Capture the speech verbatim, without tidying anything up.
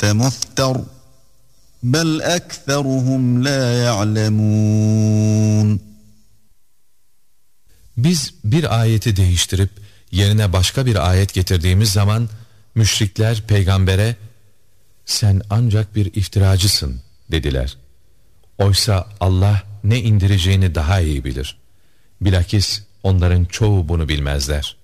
أنت مفتر بل أكثرهم لا يعلمون. Biz bir ayeti değiştirip yerine başka bir ayet getirdiğimiz zaman müşrikler peygambere sen ancak bir iftiracısın dediler. Oysa Allah ne indireceğini daha iyi bilir. Bilakis onların çoğu bunu bilmezler.